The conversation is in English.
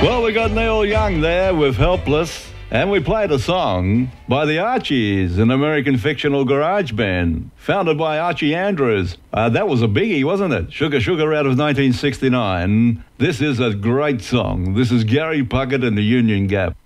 Well, we got Neil Young there with Helpless, and we played a song by the Archies, an American fictional garage band founded by Archie Andrews. That was a biggie, wasn't it? Sugar Sugar out of 1969. This is a great song. This is Gary Puckett and the Union Gap.